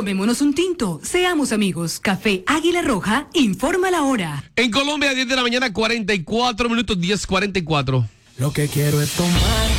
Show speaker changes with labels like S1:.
S1: Tomémonos un tinto, seamos amigos. Café Águila Roja, informa la hora.
S2: En Colombia, 10 de la mañana, 44 minutos, 10:44.
S3: Lo que quiero es tomar